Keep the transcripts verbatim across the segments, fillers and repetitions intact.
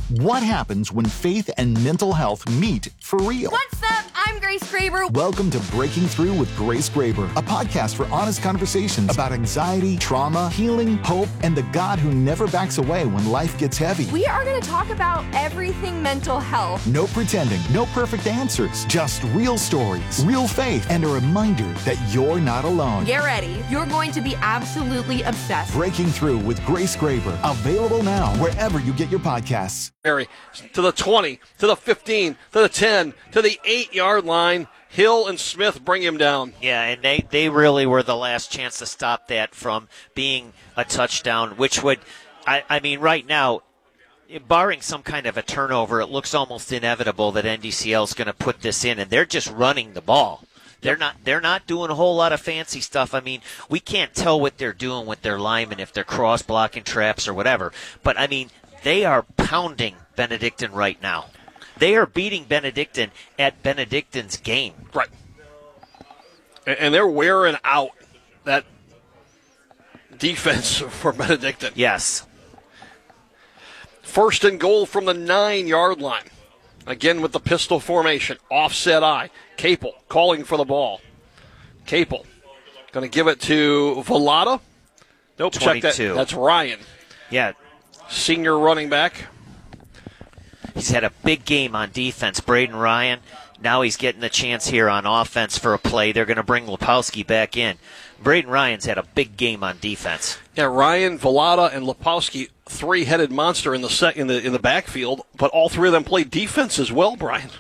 What happens when faith and mental health meet for real? What's up? I'm Grace Graber. Welcome to Breaking Through with Grace Graber, a podcast for honest conversations about anxiety, trauma, healing, hope, and the God who never backs away when life gets heavy. We are going to talk about everything mental health. No pretending, no perfect answers, just real stories, real faith, and a reminder that you're not alone. Get ready. You're going to be absolutely obsessed. Breaking Through with Grace Graber, available now wherever you get your podcasts. To the twenty, to the fifteen, to the ten, to the eight-yard line. Hill and Smith bring him down. Yeah, and they, they really were the last chance to stop that from being a touchdown, which would, I, I mean, right now, barring some kind of a turnover, it looks almost inevitable that N D C L is going to put this in, and they're just running the ball. They're not they're not doing a whole lot of fancy stuff. I mean, we can't tell what they're doing with their linemen, if they're cross-blocking traps or whatever. But, I mean, they are pounding Benedictine right now. They are beating Benedictine at Benedictine's game. Right. And they're wearing out that defense for Benedictine. Yes. First and goal from the nine-yard line. Again with the pistol formation. Offset eye. Capel calling for the ball. Capel going to give it to Velada. Nope, check that. That's Ryan. Yeah. Senior running back. He's had a big game on defense, Braden Ryan. Now he's getting the chance here on offense for a play. They're going to bring Lepowski back in. Braden Ryan's had a big game on defense. Yeah, Ryan, Velada, and Lepowski, three-headed monster in the set, in the in the backfield, but all three of them play defense as well, Brian.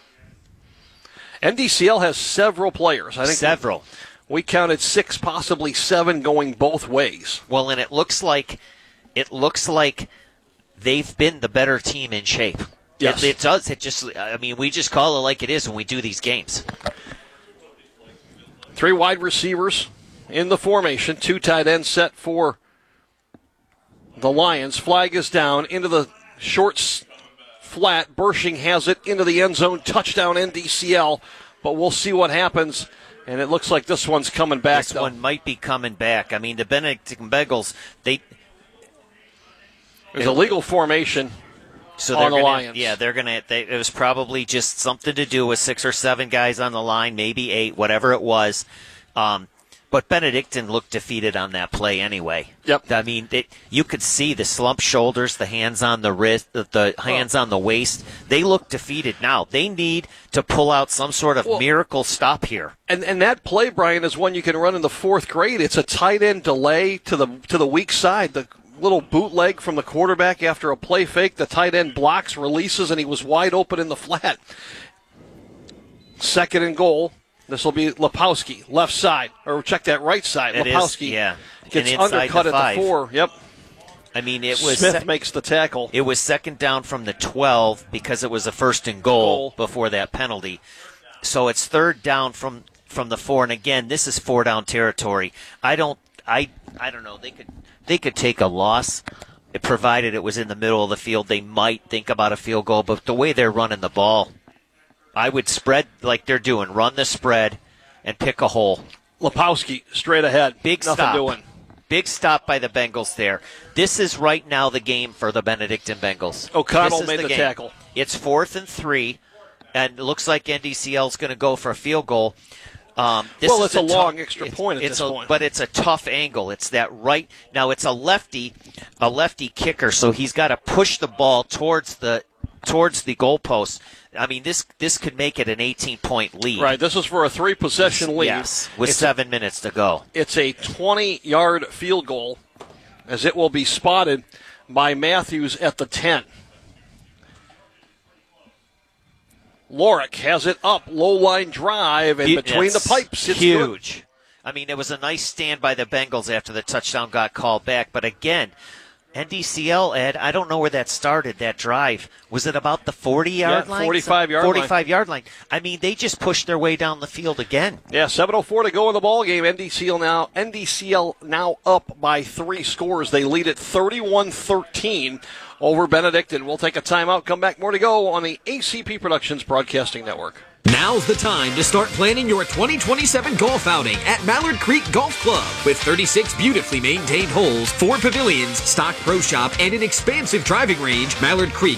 N D C L has several players. I think several. We, we counted six, possibly seven, going both ways. Well, and it looks like it looks like they've been the better team in shape. Yes. It, it does. It just, I mean, we just call it like it is when we do these games. Three wide receivers in the formation. Two tight ends set for the Lions. Flag is down into the short flat. Bershing has it into the end zone. Touchdown N D C L. But we'll see what happens. And it looks like this one's coming back. This though. one might be coming back. I mean, the Benedictine Bengals, they... There's a legal formation so on the gonna, Lions. Yeah, they're going to. It was probably just something to do with six or seven guys on the line, maybe eight, whatever it was. Um, but Benedictine looked defeated on that play anyway. Yep. I mean, it, you could see the slumped shoulders, the hands on the wrist, the, the hands oh. on the waist. They look defeated now. They need to pull out some sort of well, miracle stop here. And and that play, Brian, is one you can run in the fourth grade. It's a tight end delay to the to the weak side. The little bootleg from the quarterback after a play fake. The tight end blocks, releases, and he was wide open in the flat. Second and goal. This will be Lepowski, left side. Or check that right side. It Lepowski is, yeah. gets undercut the at the four. Yep. I mean, it was Smith sec- makes the tackle. It was second down from the twelve because it was a first and goal, goal. before that penalty. So it's third down from, from the four. And again, this is four down territory. I don't I I don't know. They could They could take a loss, provided it was in the middle of the field. They might think about a field goal, but the way they're running the ball, I would spread like they're doing. Run the spread and pick a hole. Lepowski straight ahead. Big Nothing stop. doing. Big stop by the Bengals there. This is right now the game for the Benedictine Bengals. O'Connell made the, the game. tackle. It's fourth and three, and it looks like N D C L is going to go for a field goal. Um, this well, is it's a, a long tough, extra it's, point at it's this a, point. But it's a tough angle. It's that right. Now, it's a lefty, a lefty kicker, so he's got to push the ball towards the towards the goalpost. I mean, this this could make it an eighteen-point lead. Right, this is for a three-possession lead. Yes, with it's seven a, minutes to go. It's a twenty-yard field goal, as it will be spotted by Matthews at the ten. Lorick has it up, low-line drive, and between the pipes, it's huge. Good. I mean, it was a nice stand by the Bengals after the touchdown got called back. But again, N D C L, Ed, I don't know where that started, that drive. Was it about the forty-yard yeah, line? forty-five-yard line. forty-five-yard line. I mean, they just pushed their way down the field again. Yeah, seven oh four to go in the ball game. N D C L now, N D C L now up by three scores. They lead at thirty-one thirteen over Benedictine. We'll take a timeout, come back, more to go on the A C P Productions Broadcasting Network. Now's the time to start planning your twenty twenty-seven golf outing at Mallard Creek Golf Club. With thirty-six beautifully maintained holes, four pavilions, stock pro shop, and an expansive driving range, Mallard Creek